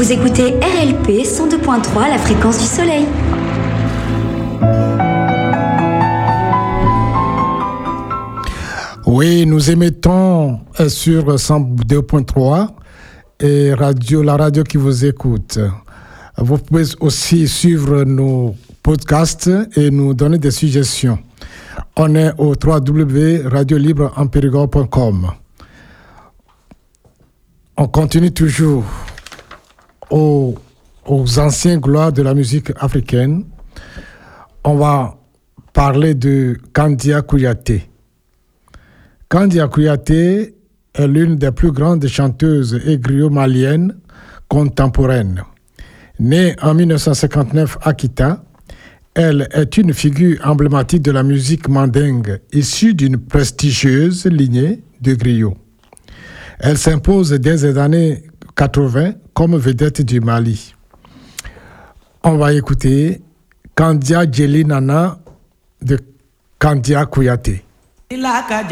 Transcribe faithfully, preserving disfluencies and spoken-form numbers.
Vous écoutez R L P cent deux point trois, la fréquence du soleil. Oui, nous émettons sur cent deux point trois et radio, la radio qui vous écoute. Vous pouvez aussi suivre nos podcasts et nous donner des suggestions. On est au w w w point radio libre en périgord point com. On continue toujours aux, aux anciens gloires de la musique africaine. On va parler de Kandia Kouyaté. Kandia Kouyaté est l'une des plus grandes chanteuses et griots maliennes contemporaines. Née en dix-neuf cent cinquante-neuf à Kita, elle est une figure emblématique de la musique mandingue, issue d'une prestigieuse lignée de griots. Elle s'impose dès les années quatre-vingts comme vedette du Mali. On va écouter Kandia Djeli Nana de Kandia Kouyaté.